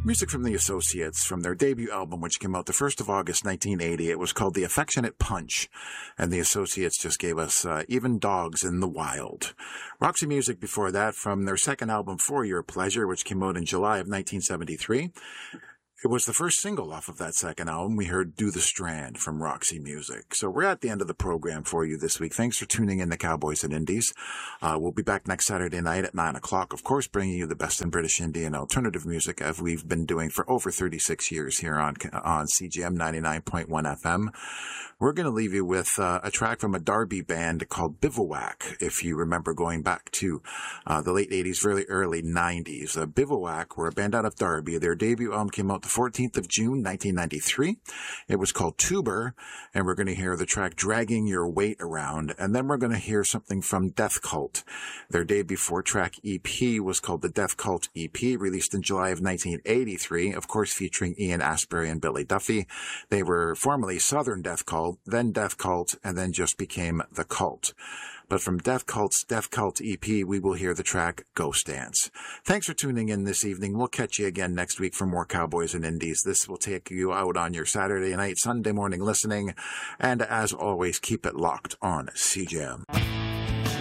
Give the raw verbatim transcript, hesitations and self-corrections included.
Music from the Associates, from their debut album, which came out the first of August nineteen eighty. It was called The Affectionate Punch, and the Associates just gave us uh, Even Dogs in the Wild. Roxy Music before that, from their second album, For Your Pleasure, which came out in July of nineteen seventy-three. It was the first single off of that second album. We heard Do the Strand from Roxy Music. So we're at the end of the program for you this week. Thanks for tuning in to Cowboys and Indies. Uh, we'll be back next Saturday night at nine o'clock, of course, bringing you the best in British Indie and alternative music, as we've been doing for over thirty-six years here on on C G M ninety-nine point one F M. We're going to leave you with uh, a track from a Derby band called Bivouac, if you remember going back to uh, the late eighties, really early nineties. Uh, Bivouac were a band out of Derby. Their debut album came out the fourteenth of June, nineteen ninety-three. It was called Tuber, and we're going to hear the track Dragging Your Weight Around, and then we're going to hear something from Death Cult. Their debut four-track E P was called the Death Cult E P, released in July of nineteen eighty-three, of course featuring Ian Astbury and Billy Duffy. They were formerly Southern Death Cult, then Death Cult, and then just became The Cult. But from Death Cult's Death Cult E P, we will hear the track Ghost Dance. Thanks for tuning in this evening. We'll catch you again next week for more Cowboys and Indies. This will take you out on your Saturday night, Sunday morning listening. And as always, keep it locked on C J M.